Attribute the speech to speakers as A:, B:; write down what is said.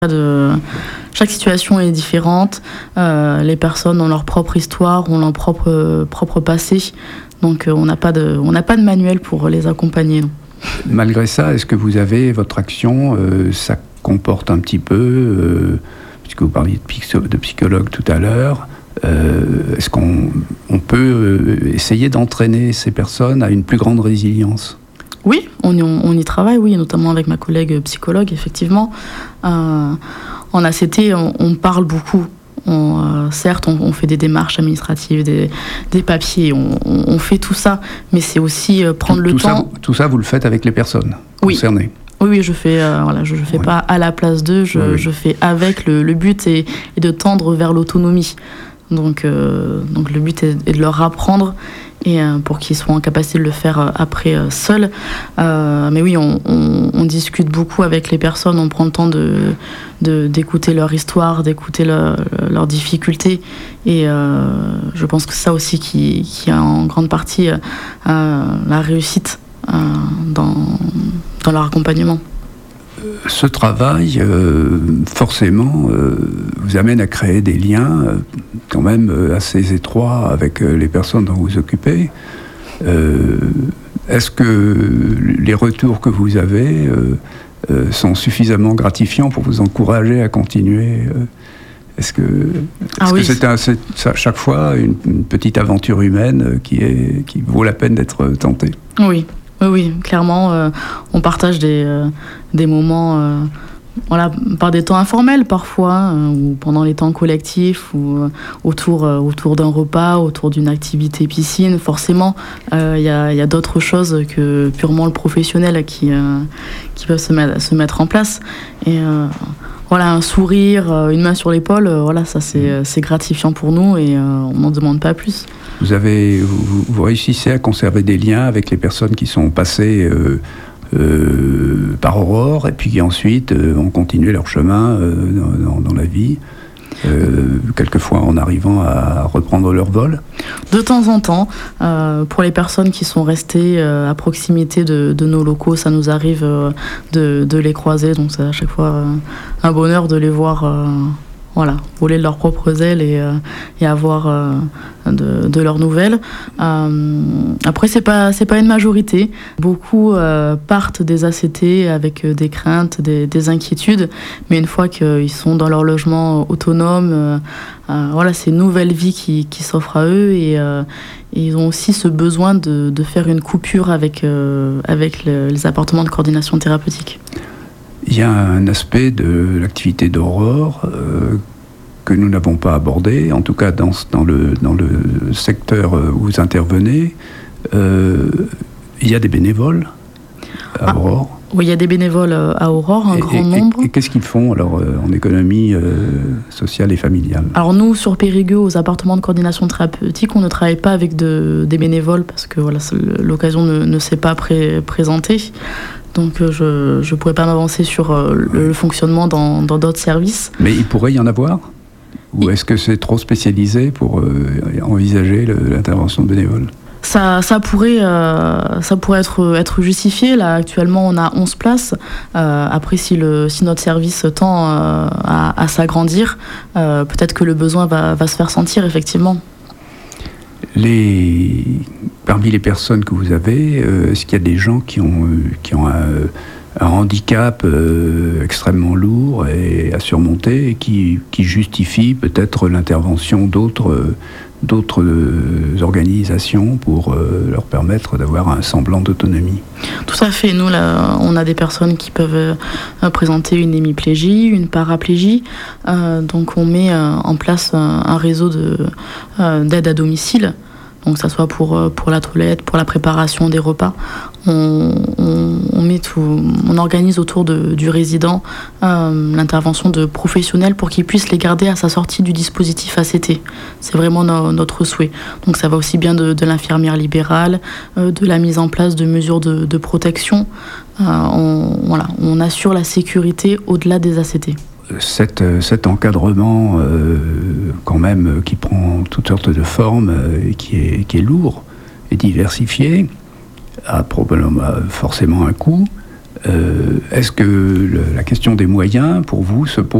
A: Chaque situation est différente. Les personnes ont leur propre histoire, ont leur propre passé. Donc on n'a pas de manuel pour les accompagner. Non.
B: Malgré ça, est-ce que vous avez votre action, ça comporte un petit peu, puisque vous parliez de psychologue tout à l'heure, est-ce qu'on peut essayer d'entraîner ces personnes à une plus grande résilience ?
A: Oui, on y travaille, oui, notamment avec ma collègue psychologue, effectivement. En ACT, on parle beaucoup. Certes, on fait des démarches administratives, des papiers, on fait tout ça, mais c'est aussi prendre le temps...
B: Tout ça, vous le faites avec les personnes concernées ? Oui,
A: je fais, je fais pas à la place d'eux, je fais avec. Le but est de tendre vers l'autonomie. Donc le but est de leur apprendre et pour qu'ils soient en capacité de le faire après seuls. Mais oui, on discute beaucoup avec les personnes, on prend le temps d'écouter leur histoire, d'écouter leurs difficultés. Et je pense que c'est ça aussi qui a en grande partie la réussite dans leur accompagnement.
B: Ce travail, forcément, vous amène à créer des liens quand même assez étroits avec les personnes dont vous vous occupez. Est-ce que les retours que vous avez sont suffisamment gratifiants pour vous encourager à continuer ? Est-ce que c'est à chaque fois une petite aventure humaine qui vaut la peine d'être tentée ?
A: Oui, clairement, on partage des moments, par des temps informels parfois, ou pendant les temps collectifs, ou autour d'un repas, autour d'une activité piscine. Forcément, y a d'autres choses que purement le professionnel qui peuvent se mettre en place. Et un sourire, une main sur l'épaule, ça c'est gratifiant pour nous et on n'en demande pas plus.
B: Vous réussissez à conserver des liens avec les personnes qui sont passées par Aurore et puis qui ensuite ont continué leur chemin dans la vie, quelquefois en arrivant à reprendre leur vol ?
A: De temps en temps, pour les personnes qui sont restées à proximité de nos locaux, ça nous arrive de les croiser, donc c'est à chaque fois un bonheur de les voir voler de leurs propres ailes et avoir de leurs nouvelles. Après, c'est pas une majorité. Beaucoup partent des ACT avec des craintes, des inquiétudes, mais une fois qu'ils sont dans leur logement autonome, c'est une nouvelle vie qui s'offre à eux et ils ont aussi ce besoin de faire une coupure avec les appartements de coordination thérapeutique.
B: Il y a un aspect de l'activité d'Aurore que nous n'avons pas abordé, en tout cas dans le secteur où vous intervenez. Il y a des bénévoles à Aurore.
A: Oui, il y a des bénévoles à Aurore, un grand nombre.
B: Et qu'est-ce qu'ils font alors en économie sociale et familiale ?
A: Alors nous, sur Périgueux, aux appartements de coordination thérapeutique, on ne travaille pas avec des bénévoles parce que l'occasion ne s'est pas présentée. Donc je ne pourrais pas m'avancer sur le fonctionnement dans d'autres services. Mais il pourrait y en avoir ?
B: Ou est-ce que c'est trop spécialisé pour envisager l'intervention de bénévoles ?
A: Ça pourrait être justifié. Là, actuellement, on a 11 places. Après, si notre service tend à s'agrandir, peut-être que le besoin va se faire sentir, effectivement.
B: Parmi les personnes que vous avez, est-ce qu'il y a des gens qui ont un handicap extrêmement lourd et à surmonter et qui justifient peut-être l'intervention d'autres organisations pour leur permettre d'avoir un semblant d'autonomie ?
A: Tout à fait. Nous, là, on a des personnes qui peuvent présenter une hémiplégie, une paraplégie. Donc, on met en place un réseau d'aide à domicile. Donc, ça soit pour la toilette, pour la préparation des repas. On organise autour du résident l'intervention de professionnels pour qu'ils puissent les garder à sa sortie du dispositif ACT. C'est vraiment notre souhait. Donc ça va aussi bien de l'infirmière libérale, de la mise en place de mesures de protection. On assure la sécurité au-delà des ACT.
B: Cet encadrement quand même qui prend toutes sortes de formes et qui est lourd et diversifié a probablement forcément un coût. Est-ce que la question des moyens, pour vous, se pose